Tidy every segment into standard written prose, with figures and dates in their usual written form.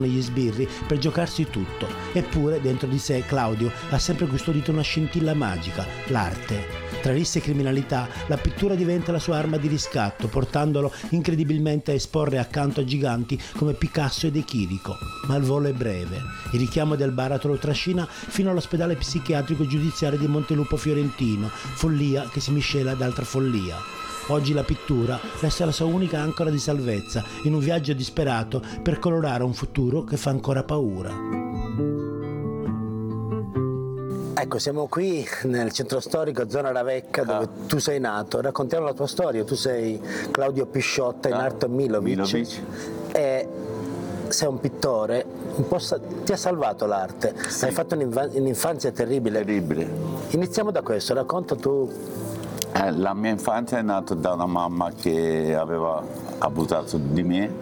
negli sbirri per giocarsi tutto. Eppure dentro di sé Claudio ha sempre custodito una scintilla magica, l'arte. Tra risse e criminalità, la pittura diventa la sua arma di riscatto, portandolo incredibilmente a esporre accanto a giganti come Picasso e De Chirico. Ma il volo è breve. Il richiamo del baratro lo trascina fino all'ospedale psichiatrico giudiziario di Montelupo Fiorentino, follia che si miscela ad altra follia. Oggi la pittura resta la sua unica ancora di salvezza in un viaggio disperato per colorare un futuro che fa ancora paura. Ecco, siamo qui nel centro storico, zona Ravecca, dove tu sei nato. Raccontiamo la tua storia. Tu sei Claudio Pisciotta in arte Milovic. E sei un pittore, ti ha salvato l'arte. Sì. Hai fatto un'infanzia terribile. Iniziamo da questo, racconta tu. La mia infanzia è nata da una mamma che aveva abusato di me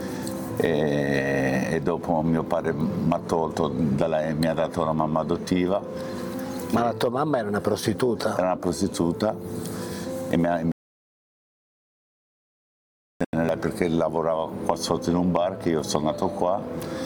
e dopo mio padre mi ha tolto da lei e mi ha dato una mamma adottiva. Ma la tua mamma era una prostituta? Era una prostituta e perché lavorava qua sotto in un bar, che io sono nato qua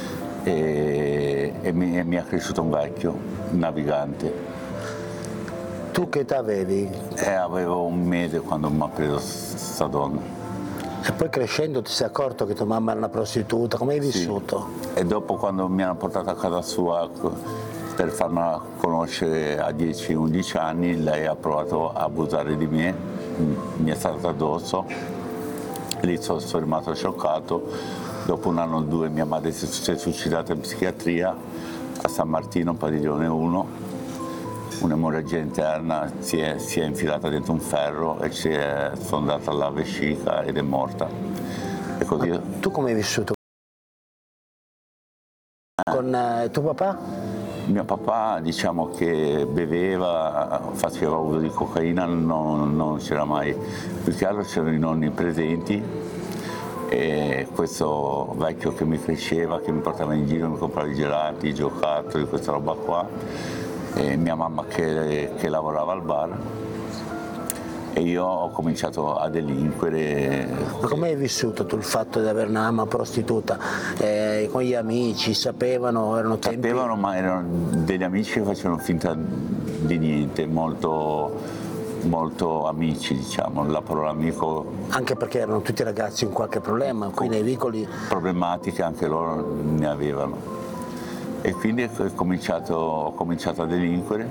e mi ha cresciuto un vecchio, un navigante. Tu che età avevi? Avevo un mese quando mi ha preso questa donna. E poi crescendo ti sei accorto che tua mamma era una prostituta, come hai vissuto? Sì. E dopo, quando mi hanno portato a casa sua per farla conoscere a 10-11 anni, lei ha provato a abusare di me, mi è stata addosso, lì sono rimasto scioccato. Dopo un anno o due mia madre si è suicidata in psichiatria a San Martino, padiglione 1. Un'emorragia interna, si è infilata dentro un ferro e si è sfondata alla vescica ed è morta. E così. Ma tu come hai vissuto? Con tuo papà? Mio papà, diciamo che beveva, faceva uso di cocaina, non c'era mai, più che altro c'erano i nonni presenti e questo vecchio che mi cresceva, che mi portava in giro, mi comprava i gelati, i giocattoli, questa roba qua. E mia mamma che lavorava al bar e io ho cominciato a delinquere. Ma come hai vissuto tu il fatto di avere una mamma prostituta? Con gli amici sapevano, erano tempi? Sapevano, ma erano degli amici che facevano finta di niente, molto amici, diciamo, la parola amico. Anche perché erano tutti ragazzi con qualche problema, qui nei vicoli. Problematiche anche loro ne avevano. E quindi ho cominciato a delinquere,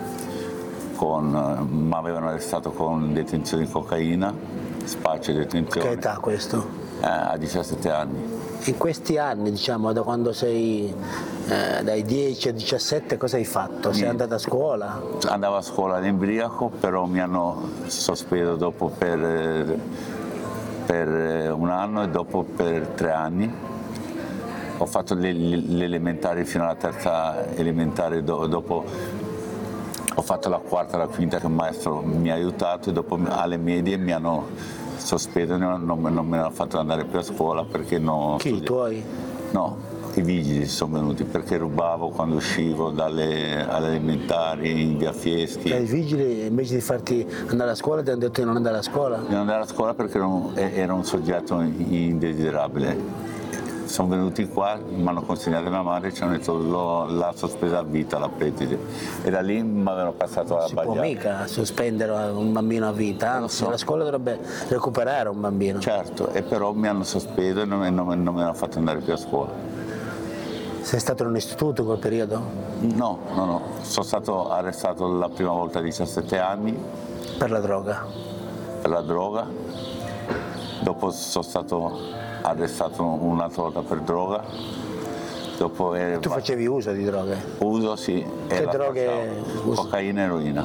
mi avevano arrestato con detenzione di cocaina, spaccio e detenzione. Che età questo? A 17 anni. In questi anni, diciamo, da quando sei dai 10 a 17, cosa hai fatto? Sei andata a scuola? Andavo a scuola all'Imbriaco, però mi hanno sospeso dopo per un anno e dopo per 3 anni. Ho fatto l'elementare fino alla terza elementare, dopo ho fatto la quarta e la quinta che il maestro mi ha aiutato e dopo alle medie mi hanno sospeso, non me l'hanno fatto andare più a scuola perché no. Chi, i tuoi? No, i vigili sono venuti perché rubavo quando uscivo alle elementari in via Fieschi. I vigili invece di farti andare a scuola ti hanno detto di non andare a scuola? Di non andare a scuola perché ero un soggetto indesiderabile. Sono venuti qua, mi hanno consegnato mia madre e ci hanno detto l'ha sospesa a vita la preside e da lì mi avevano passato alla Bagliata. Si può mica sospendere un bambino a vita, anzi la scuola dovrebbe recuperare un bambino. Certo, e però mi hanno sospeso e non mi hanno fatto andare più a scuola. Sei stato in un istituto in quel periodo? No, sono stato arrestato la prima volta a 17 anni. Per la droga? Per la droga, dopo sono stato arrestato un'altra volta per droga. Dopo tu facevi uso di droghe? Uso, sì. Che droghe? Cocaina e eroina.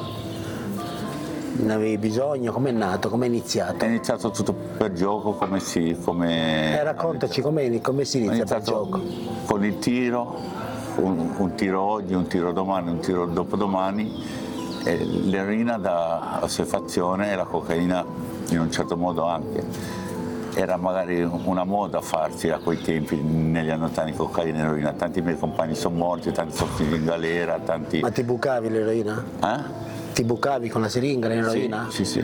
Ne avevi bisogno? Com'è nato? Com'è iniziato? È iniziato tutto per gioco, raccontaci come si inizia per gioco. Con il tiro, un tiro oggi, un tiro domani, un tiro dopodomani, l'eroina da assuefazione e la cocaina in un certo modo anche. Era magari una moda farsi a quei tempi, negli anni 80, cocaina e eroina. Tanti miei compagni sono morti, tanti sono finiti in galera, tanti. Ma ti bucavi l'eroina? Ti bucavi con la siringa l'eroina? Sì.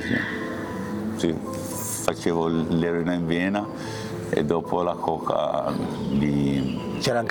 Facevo l'eroina in vena e dopo la coca C'era anche